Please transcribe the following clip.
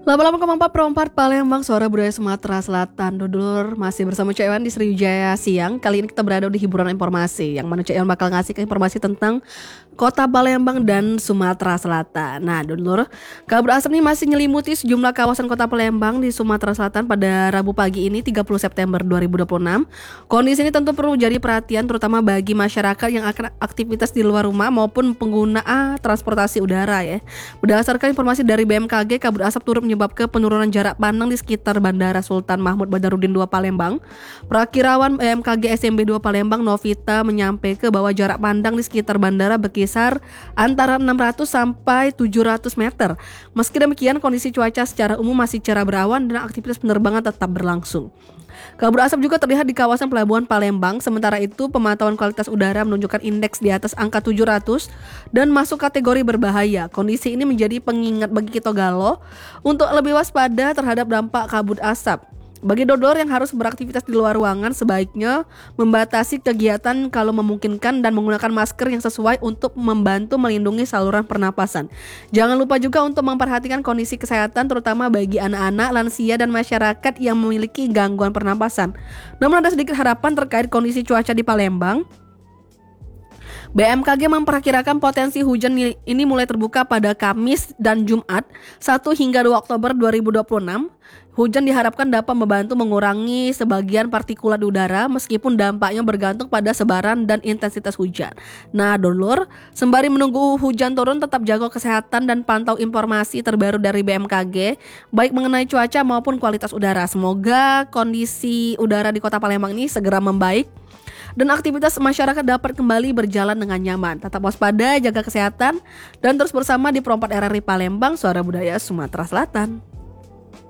Lama-lama Kemampak Perompak Palembang, Suara Budaya Sumatera Selatan. Dulur masih bersama Cak Iwan di Sriwijaya Siang. Kali ini kita berada di hiburan informasi, yang mana Cak Iwan bakal ngasih informasi tentang Kota Palembang dan Sumatera Selatan. Nah, dulur, kabut asap ini masih nyelimuti sejumlah kawasan Kota Palembang di Sumatera Selatan pada Rabu pagi ini 30 September 2026. Kondisi ini tentu perlu jadi perhatian terutama bagi masyarakat yang akan aktivitas di luar rumah maupun pengguna transportasi udara ya. Berdasarkan informasi dari BMKG, kabut asap turut menyebabkan penurunan jarak pandang di sekitar Bandara Sultan Mahmud Badarudin II Palembang. Perakirawan BMKG SMB 2 Palembang Novita menyampaikan bahwa jarak pandang di sekitar bandara berkisar antara 600 sampai 700 meter. Meski demikian, kondisi cuaca secara umum masih cerah berawan dan aktivitas penerbangan tetap berlangsung. Kabut asap juga terlihat di kawasan pelabuhan Palembang. Sementara itu, pemantauan kualitas udara menunjukkan indeks di atas angka 700 dan masuk kategori berbahaya. Kondisi ini menjadi pengingat bagi kita Galo untuk lebih waspada terhadap dampak kabut asap. Bagi dodor yang harus beraktivitas di luar ruangan, sebaiknya membatasi kegiatan kalau memungkinkan dan menggunakan masker yang sesuai untuk membantu melindungi saluran pernapasan. Jangan lupa juga untuk memperhatikan kondisi kesehatan terutama bagi anak-anak, lansia, dan masyarakat yang memiliki gangguan pernapasan. Namun ada sedikit harapan terkait kondisi cuaca di Palembang. BMKG memperkirakan potensi hujan ini mulai terbuka pada Kamis dan Jumat 1 hingga 2 Oktober 2026. Hujan diharapkan dapat membantu mengurangi sebagian partikulat udara meskipun dampaknya bergantung pada sebaran dan intensitas hujan. Nah, dulur, sembari menunggu hujan turun tetap jaga kesehatan dan pantau informasi terbaru dari BMKG baik mengenai cuaca maupun kualitas udara. Semoga kondisi udara di Kota Palembang ini segera membaik dan aktivitas masyarakat dapat kembali berjalan dengan nyaman. Tetap waspada, jaga kesehatan, dan terus bersama di Perompak RRI Palembang, Suara Budaya Sumatera Selatan.